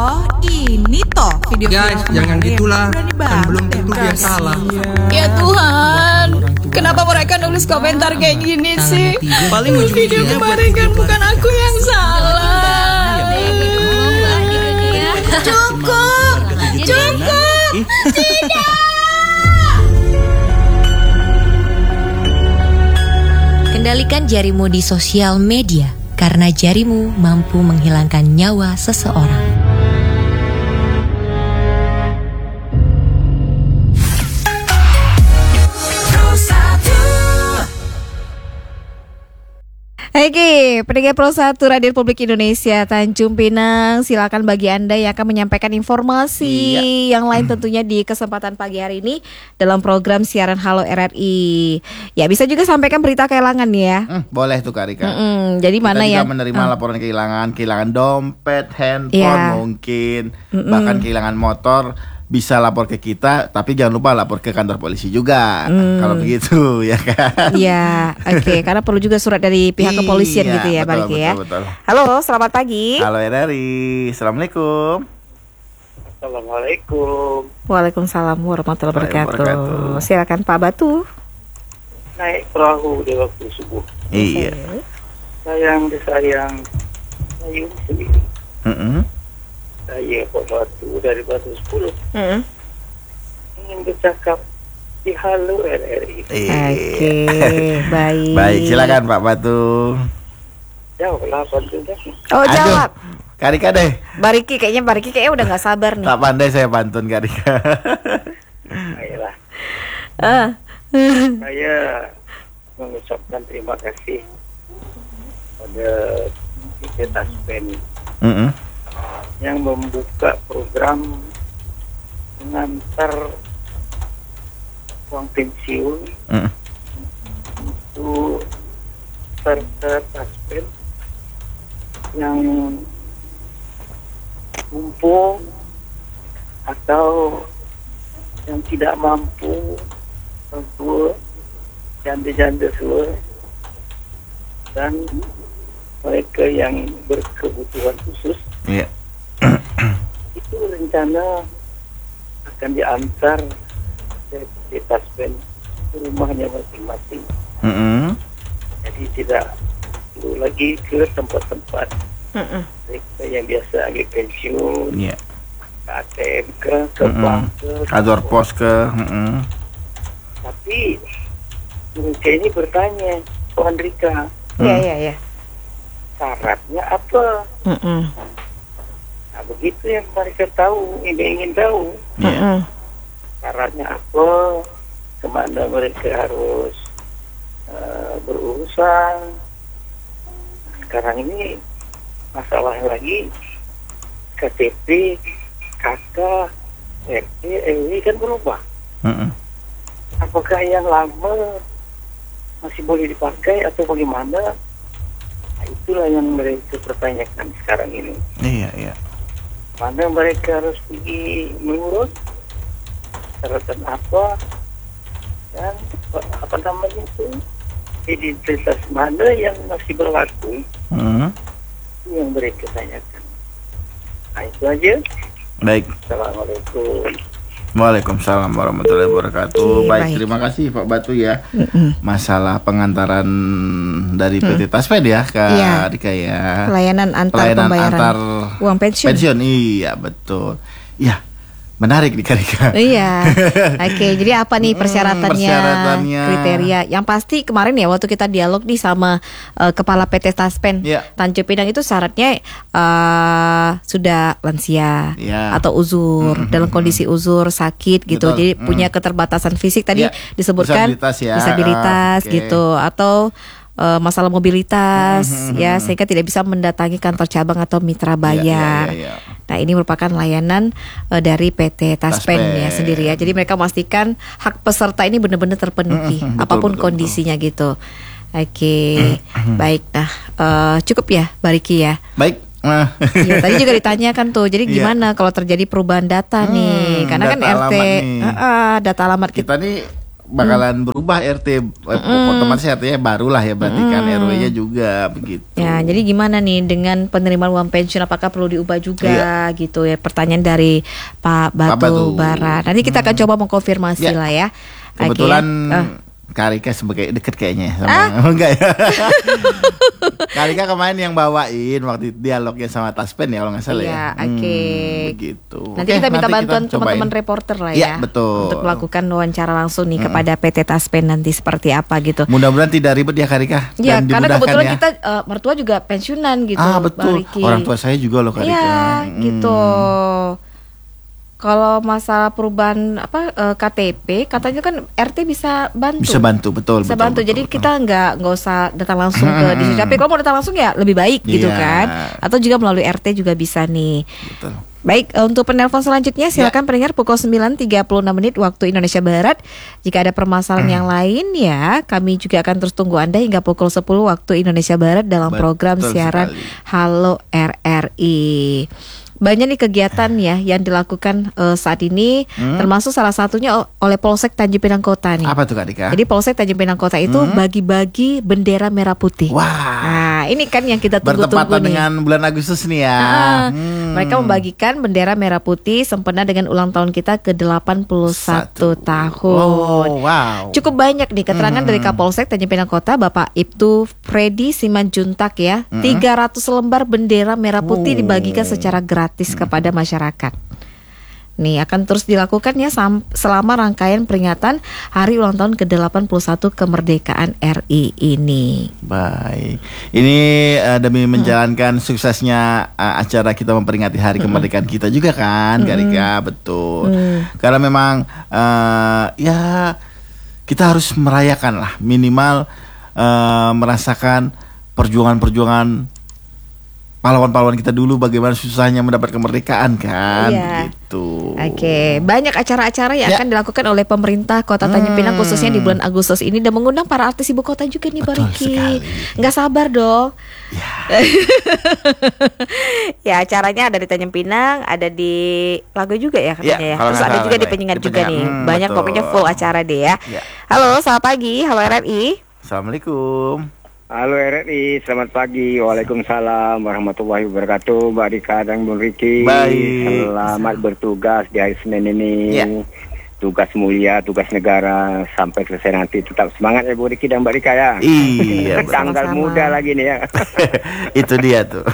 Oh, ini toh video guys, jangan gitulah. Kan belum tentu dia salah. Ya Tuhan, kenapa mereka nulis komentar kayak gini sih? Paling Video kemarin kan bukan aku yang salah. Cukup. Tidak. Kendalikan jarimu di sosial media, karena jarimu mampu menghilangkan nyawa seseorang. Oke, pendengar Pro 1 Radio Republik Indonesia Tanjung Pinang, silakan bagi Anda yang akan menyampaikan informasi yang lain tentunya di kesempatan pagi hari ini dalam program siaran Halo RRI. Ya, bisa juga sampaikan berita kehilangan ya. Boleh tuh Kak Rika. Jadi mana kita ya? Kita menerima laporan kehilangan dompet, handphone mungkin, bahkan kehilangan motor. Bisa lapor ke kita, tapi jangan lupa lapor ke kantor polisi juga. Kalau begitu ya kan. Iya, oke. Karena perlu juga surat dari pihak kepolisian gitu ya, Pak Riki ya. Betul. Halo, selamat pagi. Halo RRI, Assalamualaikum. Assalamualaikum. Waalaikumsalam warahmatullahi wabarakatuh. Silakan Pak Batu. Naik perahu di waktu subuh. Iya. Sayang Ayu sendiri. Saya Pak Batu dari Batu 10 ingin bercakap di Halo RRI. Oke, baik. Baik, silakan Pak Batu. Jawablah pantunnya. Oh, jawab. Karika deh. Bariki kayaknya udah nggak sabar nih. Tak pandai saya pantun Karika. Ayolah. Saya mengucapkan terima kasih pada kita Taspen yang membuka program mengantar uang pensiun untuk peserta Taspen yang mumpung atau yang tidak mampu, tua, janda-janda tua, dan mereka yang berkebutuhan khusus. Itu rencana akan diantar dari Taspen ke rumahnya masing-masing. Jadi tidak perlu lagi ke tempat-tempat mereka yang biasa agak pensiun, ke ATM ke bank kantor pos Tapi mereka ini bertanya, Tuan Rika, syaratnya apa? Nah, begitu yang mereka tahu, ingin tahu syaratnya apa, kemana mereka harus berurusan. Sekarang ini masalah lagi KTP, KK, RT, RW kan berubah. Apakah yang lama masih boleh dipakai atau bagaimana? Nah, itulah yang mereka pertanyakan sekarang ini. Iya. Mana mereka harus pergi mengurus, syaratan apa, dan apa namanya itu, identitas mana yang masih berlaku, itu yang mereka tanyakan. Nah, itu aja. Baik. Assalamualaikum. Waalaikumsalam warahmatullahi wabarakatuh. Baik, terima kasih Pak Batu ya. Masalah pengantaran dari PT Taspen ya Kak Rika ya. Layanan pembayaran uang pensiun. Iya betul. Iya. Menarik nih Kak Rika. Iya. Oke, jadi apa nih persyaratannya, kriteria? Yang pasti kemarin ya waktu kita dialog nih sama Kepala PT Taspen Tanjung Pinang itu syaratnya sudah lansia atau uzur, dalam kondisi uzur, sakit gitu. Jadi punya keterbatasan fisik tadi disebutkan disabilitas gitu, atau masalah mobilitas ya, sehingga tidak bisa mendatangi kantor cabang atau mitra bayar. Nah, ini merupakan layanan dari PT Taspen ya sendiri ya. Jadi mereka memastikan hak peserta ini benar-benar terpenuhi apapun kondisinya gitu. Oke. Baik. Nah, cukup ya Bariki ya. Baik. Ya, tadi juga ditanyakan tuh. Jadi gimana kalau terjadi perubahan data nih? Karena kan RT data alamat kita nih bakalan berubah RT, otomatis RT-nya barulah ya berarti kan RW-nya juga begitu. Ya, jadi gimana nih dengan penerimaan uang pensiun, apakah perlu diubah juga gitu ya? Pertanyaan dari Pak Batu Bara. Nanti kita akan coba mengkonfirmasi lah ya. Kebetulan Karika sebagai deket kayaknya sama enggak ya? Karika kemarin yang bawain waktu dialognya sama Taspen ya kalau nggak salah ya. Begitu. Nanti kita minta bantuan teman-teman reporter lah ya. Betul. Untuk melakukan wawancara langsung nih kepada PT Taspen nanti seperti apa gitu. Mudah-mudahan tidak ribet ya Karika. Ya, karena kebetulan ya. kita mertua juga pensiunan gitu. Betul. Orang tua saya juga loh Karika. Iya, gitu. Kalau masalah perubahan KTP, katanya kan RT bisa bantu. Bisa bantu, betul. Bisa bantu. Jadi kita nggak usah datang langsung ke disitu. Tapi kalau mau datang langsung ya lebih baik gitu kan. Atau juga melalui RT juga bisa nih. Betul. Baik, untuk penelpon selanjutnya silakan pendengar pukul 9.36 waktu Indonesia Barat. Jika ada permasalahan yang lain ya, kami juga akan terus tunggu Anda hingga pukul 10 waktu Indonesia Barat dalam program siaran Halo RRI. Banyak nih kegiatan ya yang dilakukan saat ini, termasuk salah satunya oleh Polsek Tanjung Pinang Kota nih. Apa tuh Kak Dika? Jadi Polsek Tanjung Pinang Kota itu bagi-bagi bendera merah putih. Wah. Nah, ini kan yang kita tunggu-tunggu nih. Bertepatan dengan bulan Agustus nih ya. Mereka membagikan bendera merah putih sempena dengan ulang tahun kita ke-81 tahun. Oh, wow. Cukup banyak nih keterangan dari Kapolsek Tanjung Pinang Kota, Bapak Ibtu Freddy Simanjuntak ya. 300 lembar bendera merah putih dibagikan secara gratis kepada masyarakat. Nih akan terus dilakukan ya selama rangkaian peringatan Hari Ulang Tahun ke-81 Kemerdekaan RI ini. Baik. Ini demi menjalankan suksesnya acara kita memperingati Hari Kemerdekaan kita juga kan, Karika, betul. Karena memang ya kita harus merayakan lah, minimal merasakan perjuangan-perjuangan pahlawan-pahlawan kita dulu, bagaimana susahnya mendapat kemerdekaan kan, begitu. Oke, banyak acara-acara yang akan dilakukan oleh pemerintah Kota Tanjung Pinang khususnya di bulan Agustus ini dan mengundang para artis ibu kota juga nih, Pak Riki. Nggak sabar dong. Ya, acaranya ada di Tanjung Pinang, ada di Lago juga ya katanya ya. Terus ada juga di Penyengat juga nih. Banyak pokoknya full acara deh ya. Halo, selamat pagi. Halo RRI. Assalamualaikum. Halo RRI, selamat pagi. Waalaikumsalam warahmatullahi wabarakatuh. Mbak Dika dan Bung Riki. Baik. Selamat bertugas di hari Senin ini. Tugas mulia, tugas negara sampai selesai nanti. Tetap semangat ya Bung Riki dan Mbak Dika ya. Iya. Tanggal muda lagi nih ya. Itu dia tuh.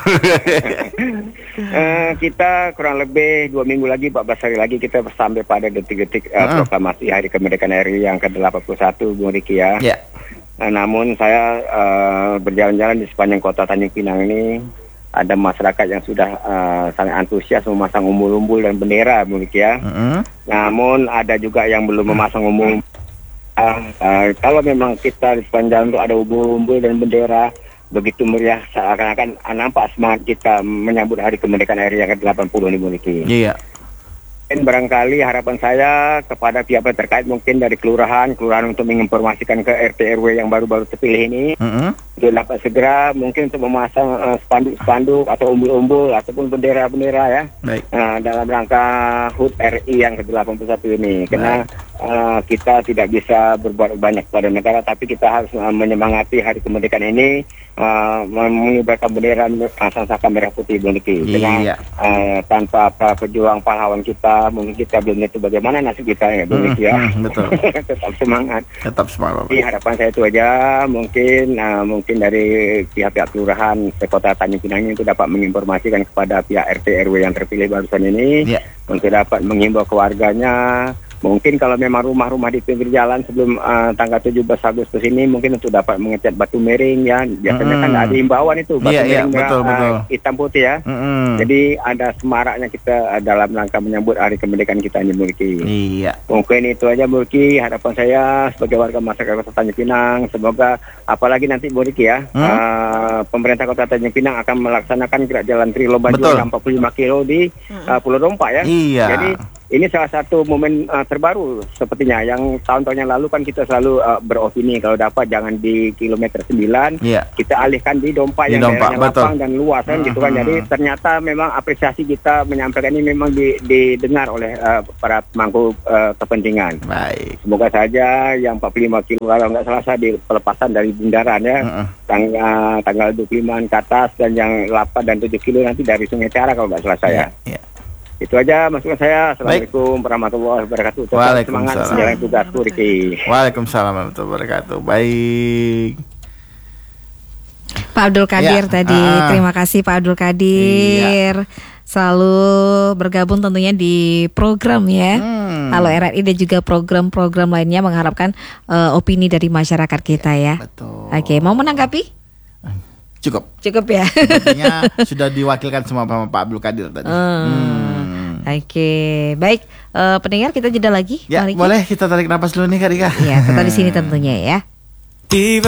Kita kurang lebih 2 minggu lagi, 14 hari lagi kita sampai pada detik-detik proklamasi Hari Kemerdekaan RI yang ke-81 Bung Riki ya. Namun saya berjalan-jalan di sepanjang kota Tanjung Pinang ini, ada masyarakat yang sudah sangat antusias memasang umbul-umbul dan bendera, ya. Namun ada juga yang belum memasang umbul. Kalau memang kita di sepanjang itu ada umbul-umbul dan bendera, begitu meriah, seakan-akan nampak semangat kita menyambut Hari Kemerdekaan RI yang ke-80 ini, Bu Niki. Iya. Dan barangkali harapan saya kepada pihak terkait mungkin dari kelurahan untuk menginformasikan ke RT RW yang baru-baru terpilih ini, untuk dapat segera mungkin untuk memasang spanduk-spanduk atau umbul-umbul ataupun bendera-bendera ya, dalam rangka HUT RI yang ke-81 ini. Karena kita tidak bisa berbuat banyak pada negara, tapi kita harus menyemangati Hari Kemerdekaan ini, mengibarkan bendera saka merah putih, Bu Niki. Karena tanpa para pejuang pahlawan kita, mungkin kita belum itu bagaimana nasib kita ya, Bu Niki ya. Betul. Tetap semangat. Tetap semangat. Jadi harapan saya itu aja, mungkin dari pihak-pihak kelurahan sekota Tanjung Pinang itu dapat menginformasikan kepada pihak RT RW yang terpilih barusan ini, untuk dapat menghimbau ke warganya. Mungkin kalau memang rumah-rumah di pinggir jalan sebelum tanggal 17 Agustus ini mungkin untuk dapat mengecat batu miring ya. Biasanya kan ada himbauan itu batu miring betul. Hitam putih ya. Jadi ada semaraknya kita dalam rangka menyambut Hari Kemerdekaan kita ini, Burki. Mungkin itu aja, Burki. Harapan saya sebagai warga masyarakat Kota Tanjung Pinang, semoga apalagi nanti, Burki ya, pemerintah Kota Tanjung Pinang akan melaksanakan gerak jalan Triloba 45 kilo di Pulau Rompak ya. Jadi ini salah satu momen terbaru sepertinya. Yang tahun-tahun yang lalu kan kita selalu beropini kalau dapat jangan di kilometer 9, kita alihkan di Dompa yang daerahnya lapang dan luas kan gitu kan. Jadi ternyata memang apresiasi kita menyampaikan ini memang didengar oleh para pemangku kepentingan. Baik. Semoga saja yang 45 kilo kalau nggak salah di pelepasan dari bundaran ya, tanggal 25 ke atas, dan yang 8 dan 7 kilo nanti dari Sungai Tiara kalau nggak salah saya. Itu aja masukan saya. Assalamualaikum warahmatullahi wabarakatuh. Tetap semangat menjalani tugasku, Riki. Waalaikumsalam warahmatullahi wabarakatuh. Baik. Pak Abdul Qadir tadi. Terima kasih Pak Abdul Qadir. Selalu bergabung tentunya di program ya. Halo RRI dan juga program-program lainnya, mengharapkan opini dari masyarakat kita ya. Betul. Oke, mau menanggapi? Cukup ya. Sepertinya sudah diwakilkan semua sama Pak Abdul Qadir tadi. Oke, baik. Pendengar, kita jeda lagi. Ya, boleh kita tarik napas dulu nih Kak Rika. Iya, tetap di sini tentunya ya.